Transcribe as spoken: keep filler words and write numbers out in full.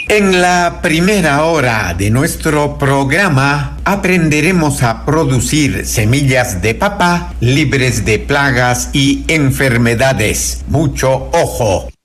En la primera hora de nuestro programa aprenderemos a producir semillas de papa libres de plagas y enfermedades. Mucho ojo.